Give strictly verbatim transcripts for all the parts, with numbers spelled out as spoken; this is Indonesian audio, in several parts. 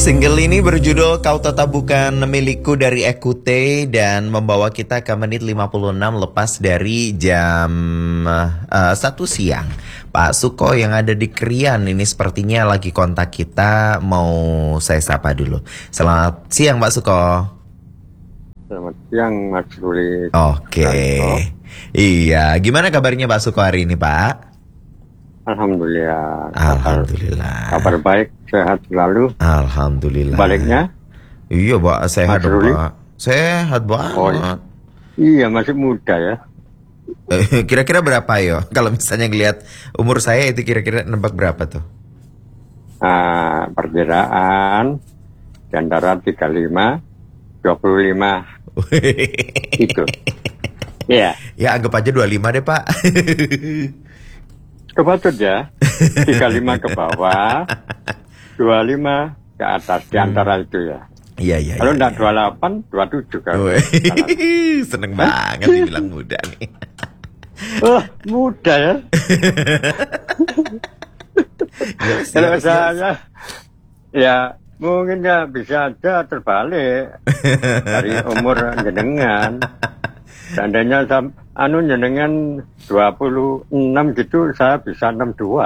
Single ini berjudul Kau Tetap Bukan Milikku dari Ekute dan membawa kita ke menit lima puluh enam lepas dari jam uh, satu siang. Pak Suko yang ada di Krian ini sepertinya lagi kontak kita, mau saya sapa dulu. Selamat siang Pak Suko. Selamat siang Mas Ruli. Oke. Iya, gimana kabarnya Pak Suko hari ini Pak? Alhamdulillah. Alhamdulillah. Kabar baik, sehat selalu. Alhamdulillah. Baliknya? Iya Pak, sehat Mas Ruli? Pak. Sehat banget. Oh, iya masih muda ya. Eh, Kira-kira berapa yo? Kalau misalnya ngelihat umur saya itu kira-kira nebak berapa tuh? Ah, perkiraan di antara tiga puluh lima, dua puluh lima itu. Iya. Ya anggap aja dua puluh lima deh Pak. Kepatut ya. tiga puluh lima ke bawah, dua puluh lima ke atas, di antara itu ya. Iya iya. Kalau iya, enggak iya. dua puluh delapan, dua puluh tujuh kalau. Wih, seneng banget dibilang muda nih. Oh, muda ya. Yes, Kalau yes, saya ya mungkin ya bisa aja terbalik dari umur jenengan. Seandainya sam, anu jenengan dua puluh enam gitu, saya bisa enam puluh dua.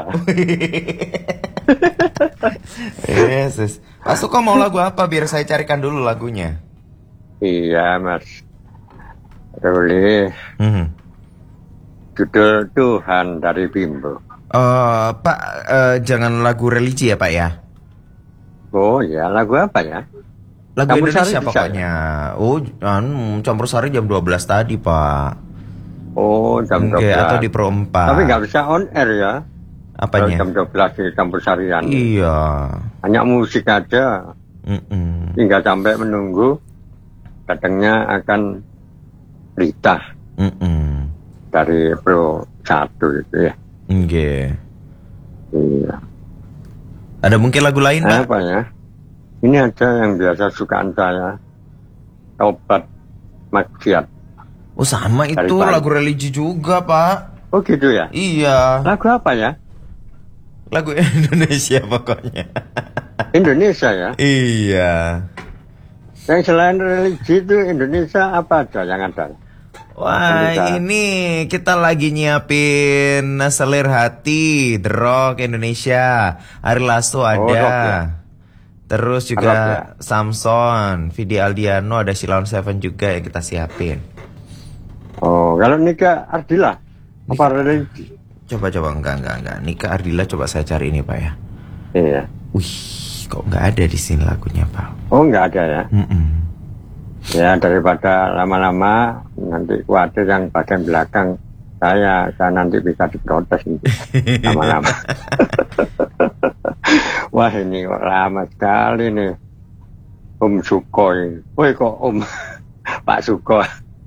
Yes, yes. Pak Suko mau lagu apa biar saya carikan dulu lagunya? Iya Mas Ruli, Hmm. judul Tuhan dari Bimbo. Eh, Pak, eh, jangan lagu religi ya Pak ya? Oh ya, lagu apa ya? Lagu Campur Indonesia sari bisa pokoknya. Oh, anu, campur sari jam dua belas tadi Pak. Oh, jam dua Oke, belas. atau di Pro empat. Tapi nggak bisa on air ya. Kalau Apanya? jam dua belas di campur sarian. Iya. Hanya musik aja. Mm-mm. Hingga sampai menunggu datangnya akan berita Mm-mm. dari Pro satu itu ya. Nggih. Iya. Ada mungkin lagu lain Pak? Apa ya? Ini aja yang biasa sukaan saya. Tobat maksiat. Oh sama Dari itu Pak. lagu religi juga Pak. Oh gitu ya? Iya. Lagu apa ya? Lagu Indonesia pokoknya. Indonesia ya? Iya. Yang selain religi itu Indonesia apa aja yang ada? Wah Indonesia. ini kita lagi nyiapin Selir Hati, The Rock Indonesia, Ari Lasso ada. Rock ya? Terus juga Rock ya? Samson, Vidi Aldiano, ada Silon Seven juga yang kita siapin. Oh, kalau nikah Ardila apa religi? Coba-coba enggak enggak enggak. Nika Ardila coba saya cari ini Pak ya. Iya. Wih, kok nggak ada di sini lagunya Pak? Oh nggak ada ya? Mm-mm. Ya daripada lama-lama nanti khawatir yang bagian belakang saya, saya nanti bisa diprotes nanti lama-lama. Wah ini kok lama sekali nih Om Suko ini. Woi kok Om Pak Suko.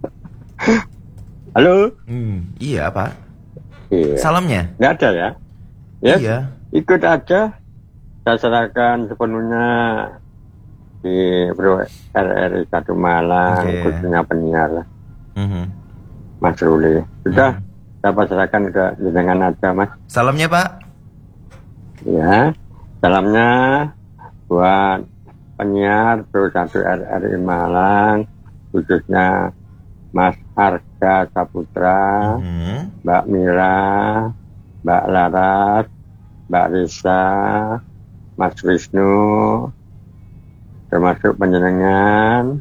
Halo? Hmm, iya Pak. Iya. Salamnya? Nggak ada ya? Ya? Iya. Ikut aja. Saya serahkan sepenuhnya di Pro R R I satu Malang, Oke. khususnya penyiar Mhm. Mas Ruli. Sudah, Mhm. saya pasrahkan ke jenengan aja Mas. Salamnya Pak. Ya, salamnya buat penyiar Pro satu R R I Malang, khususnya Mas Arga Saputra, Mhm. Mbak Mira, Mbak Laras, Mbak Risa, Mas Wisnu, termasuk penjenengan,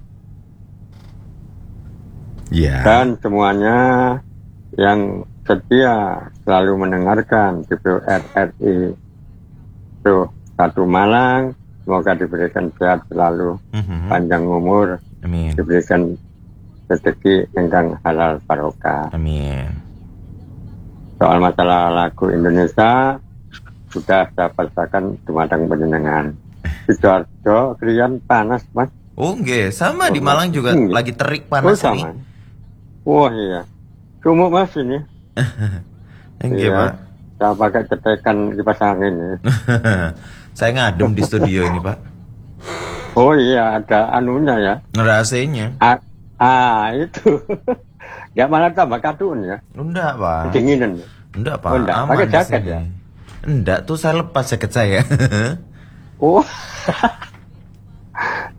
Iya. dan semuanya yang setia selalu mendengarkan di Pro R R I Pro satu Malang. Semoga diberikan sehat selalu, Mhm. panjang umur, Amin. diberikan rezeki ingkang halal barokah. Amin. Soal masalah lagu Indonesia sudah saya pasrahkan dumateng panjenengan. Sidoarjo Krian panas Mas. Oh nggih, sama Oh, di Malang juga hmm. lagi terik Oh panas sama. ini. Wah iya. Sumuk Mas ini. Nggih Iya. Pak. Saya pakai cetekan kipas angin ya. Saya ngadem di studio ini Pak. Oh iya ada anunya ya. Ada A C-nya. Ah, ah itu. Ya malah tambah kadun ya. Enggak Pak. Kedinginan. Enggak Pak. Oh, enggak. Aman Pakai di jaket sini. ya? Enggak tuh saya lepas jaket saya. Oh.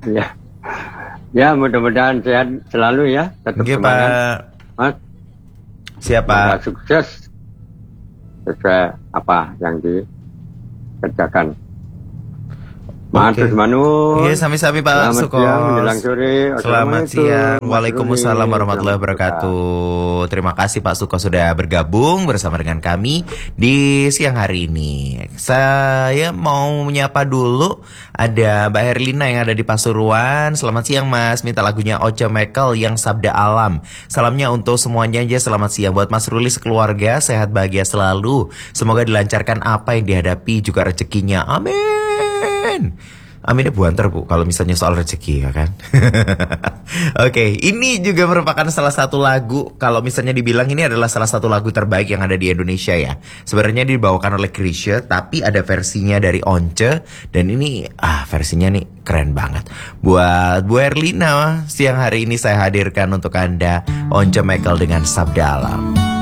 Ya, ya mudah-mudahan sehat selalu ya. Tetap Oke, semangat, Pak. Mas. Siapa? Semoga sukses sesuai apa yang dikerjakan. Matur Manu. Iya, sami-sami Pak Selamat Sukos. siang, menjelang sore. Selamat Assalamualaikum, siang. Mas Waalaikumsalam Ruli. warahmatullahi Selamat wabarakatuh. Terima kasih Pak Sukos sudah bergabung bersama dengan kami di siang hari ini. Saya mau menyapa dulu ada Mbak Herlina yang ada di Pasuruan. Selamat siang Mas. Minta lagunya Oce Michael yang Sabda Alam. Salamnya untuk semuanya aja. Selamat siang buat Mas Ruli sekeluarga. Sehat bahagia selalu. Semoga dilancarkan apa yang dihadapi juga rezekinya. Amin. Aminnya buanter Bu kalau misalnya soal rezeki ya kan. Oke, ini juga merupakan salah satu lagu, kalau misalnya dibilang ini adalah salah satu lagu terbaik yang ada di Indonesia ya. Sebenarnya dibawakan oleh Chrisye, tapi ada versinya dari Once, dan ini ah versinya nih keren banget. Buat Bu Erlina, siang hari ini saya hadirkan untuk Anda Once Michael dengan Sabda Alam.